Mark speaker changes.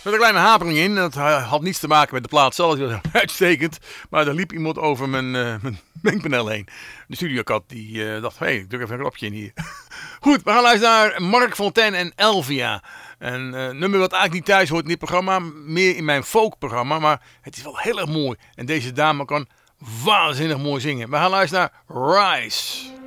Speaker 1: met een kleine hapering in. Dat had niets te maken met de plaat zelf. Die was uitstekend. Maar er liep iemand over mijn mengpaneel heen. De studiokat die dacht, hé, ik druk even een knopje in hier. Goed, we gaan luisteren naar Mark Fontaine en Elvia. Een nummer wat eigenlijk niet thuis hoort in dit programma. Meer in mijn folkprogramma. Maar het is wel heel erg mooi. En deze dame kan waanzinnig mooi zingen. We gaan luisteren naar Rise.